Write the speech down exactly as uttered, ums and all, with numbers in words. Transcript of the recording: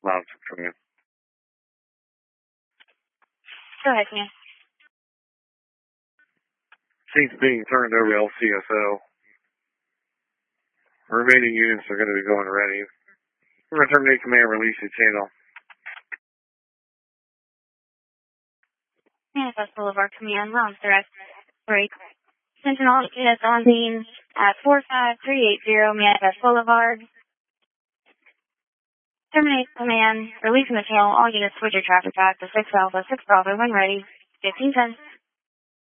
loud from you. Go ahead, man. Seats being turned over to L C S O. Remaining units are going to be going ready. We're going to terminate command, release the channel. Manifest Boulevard Command, Lounge Direct, break. Sentinel is on scene at four five three eight zero Manifest Boulevard. Terminate command, releasing the channel, all units switch your traffic back to six Alpha, six Bravo when ready, fifteen ten.